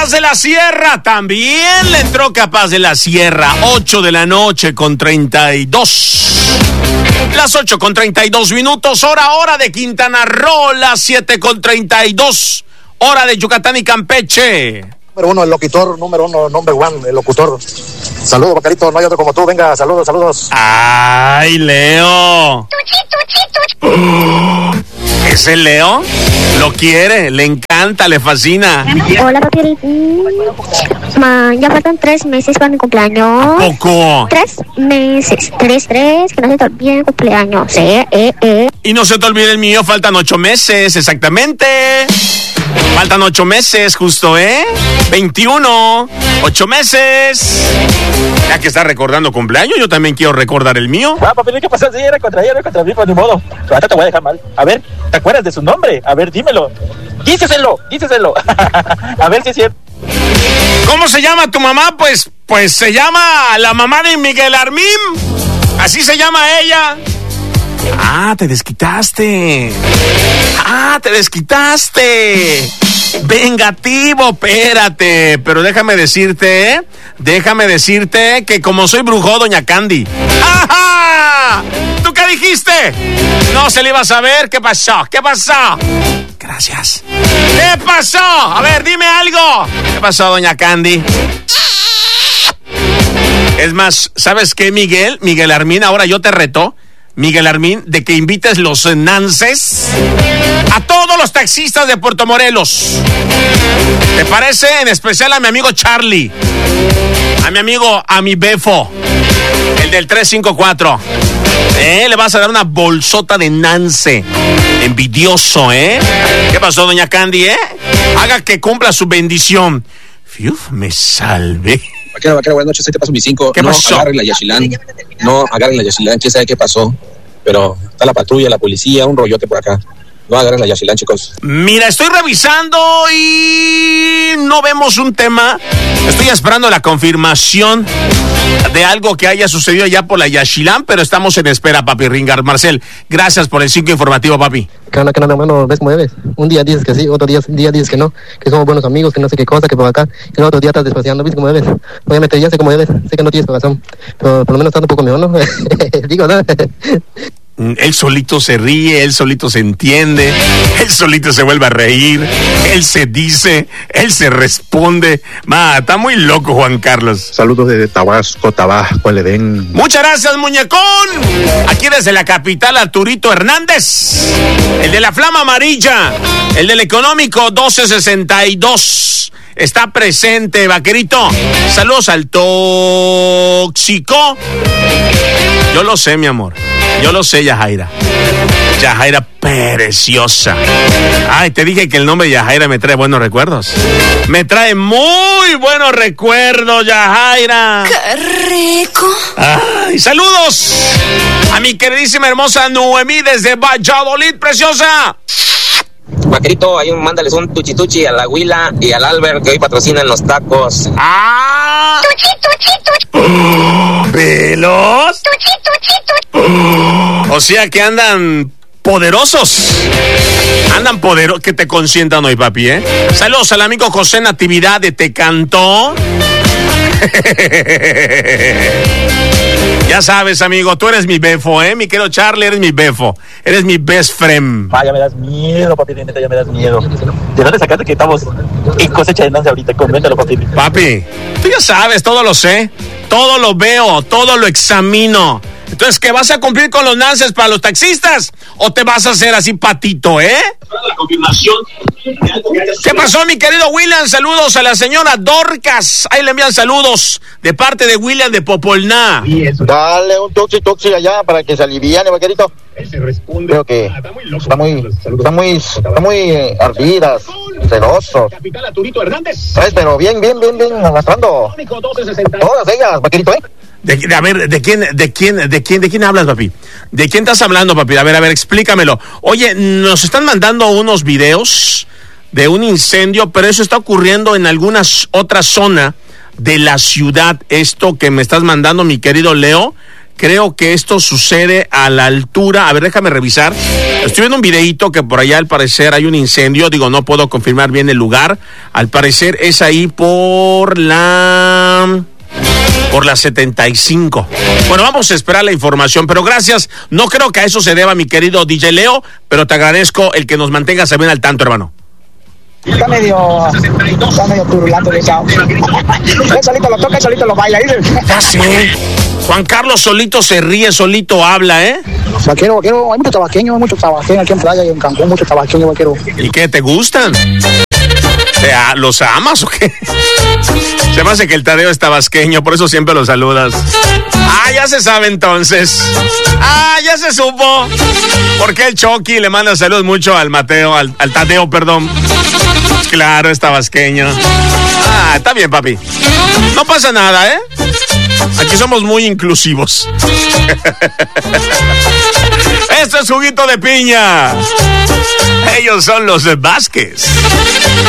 Capaz de la Sierra, también le entró Capaz de la Sierra. 8 de la noche con 32. Las 8 con 32 minutos, hora de Quintana Roo, las 7 con 32, hora de Yucatán y Campeche. Número uno, el locutor, número uno, number one, el locutor. Saludos, Bacarito, no hay otro como tú, venga, saludos. ¡Ay, Leo! ¿Es el Leo? Lo quiere, le encanta, le fascina. Hola, papi. Ya faltan 3 meses para mi cumpleaños. ¿A poco? 3 meses. 3, que no se te olvide el cumpleaños. Y no se te olvide el mío, faltan 8 meses, exactamente. Faltan 8 meses, justo, 21, 8 meses. Ya que estás recordando cumpleaños, yo también quiero recordar el mío. Papi, ¿qué pasó? Sí, era contra mí, pues ni modo. Pero ahora te voy a dejar mal. A ver, ¿te acuerdas de su nombre? A ver, dímelo. Díceselo. A ver si es cierto. ¿Cómo se llama tu mamá? Pues se llama la mamá de Miguel Armín. Así se llama ella. Te desquitaste. Vengativo, espérate. Pero déjame decirte que como soy brujo, doña Candy. ¡Ajá! ¿Tú qué dijiste? No se le iba a saber. ¿Qué pasó? Gracias. ¿Qué pasó? A ver, dime algo. ¿Qué pasó, doña Candy? Es más, ¿sabes qué, Miguel Armín? Ahora yo te reto, Miguel Armín, de que invites los nances a todos los taxistas de Puerto Morelos. ¿Te parece? En especial a mi amigo Charlie, a mi Befo, el del 354. Le vas a dar una bolsota de nance. Envidioso, ¿Qué pasó, doña Candy, Haga que cumpla su bendición. Fiuf, me salvé. Vaquero, buenas noches, ahí te paso mi 5. ¿Qué pasó? No agarren la Yaxilán, quién sabe qué pasó. Pero está la patrulla, la policía, un rollote por acá. No agarren la Yaxilán, chicos. Mira, estoy revisando y no vemos un tema. Estoy esperando la confirmación de algo que haya sucedido ya por la Yaxilán, pero estamos en espera, papi Ringar. Marcel, gracias por el 5 informativo, papi. ¿Qué onda, hermano? ¿Ves cómo eres? Un día dices que sí, otro día dices que no, que somos buenos amigos, que no sé qué cosa, que por acá, que el otro día estás despreciando. ¿Ves cómo eres? Obviamente ya sé cómo eres, sé que no tienes corazón, pero por lo menos estás un poco mejor, ¿no? Digo, ¿no? Él solito se ríe, él solito se entiende, él solito se vuelve a reír, él se dice, él se responde. Está muy loco Juan Carlos. Saludos desde Tabasco, el Edén. Muchas gracias, muñecón. Aquí desde la capital, Arturito Hernández, el de la Flama Amarilla, el del Económico 1262. Está presente, vaquerito. Saludos al tóxico. Yo lo sé, mi amor. Yo lo sé, Yajaira. Yajaira preciosa. Ay, te dije que el nombre Yajaira me trae buenos recuerdos. Me trae muy buenos recuerdos, Yajaira. ¡Qué rico! Ay, saludos a mi queridísima hermosa Noemí desde Valladolid, preciosa. Vaquerito, mándales un tuchi a la Huila y al Albert que hoy patrocinan los tacos. ¡Tuchi! ¿Velos? ¡Tuchi! O sea que andan poderosos. Que te consientan hoy, papi, Saludos al amigo José Natividad de Te Cantó. Ya sabes, amigo, tú eres mi befo, mi querido Charlie, eres mi befo. Eres mi best friend. Ya me das miedo, papi, neta, ya me das miedo. ¿De dónde sacaste que estamos en cosecha de nance ahorita? Coméntalo, papi. Papi, tú ya sabes, todo lo sé, todo lo veo, todo lo examino. Entonces, ¿qué vas a cumplir con los nances para los taxistas? ¿O te vas a hacer así patito, La confirmación. ¿Qué pasó, mi querido William? Saludos a la señora Dorcas. Ahí le envían saludos de parte de William de Popolná. Dale un toxi allá para que se aliviane, vaquerito. Creo que está muy ardidas, celoso. Pero bien, arrastrando. Todas ellas, vaquerito, A ver, ¿de quién hablas, papi? ¿De quién estás hablando, papi? A ver, explícamelo. Oye, nos están mandando unos videos de un incendio, pero eso está ocurriendo en alguna otra zona de la ciudad. Esto que me estás mandando, mi querido Leo, creo que esto sucede a la altura, a ver, déjame revisar, Estoy viendo un videíto que por allá al parecer hay un incendio, digo, no puedo confirmar bien el lugar, al parecer es ahí por la 75. Bueno, vamos a esperar la información, pero gracias, no creo que a eso se deba, mi querido DJ Leo, pero te agradezco el que nos mantengas bien al tanto, hermano. Está medio turbulento el chavo. Él solito lo toca y solito lo baila. Ya sé. Juan Carlos solito se ríe, solito habla, ¿eh? Vaquero, hay muchos tabasqueños aquí en Playa y en Cancún, muchos tabasqueños, vaquero. ¿Y qué, te gustan? ¿Los amas o qué? Se me hace que el Tadeo es tabasqueño, por eso siempre lo saludas. Ah, ya se sabe entonces. Ah, ya se supo. ¿Por qué el Chucky le manda saludos mucho al Tadeo, perdón? Claro, es tabasqueño. Ah, está bien, papi. No pasa nada, ¿eh? Aquí somos muy inclusivos. Esto es Juguito de Piña. Ellos son los Vázquez.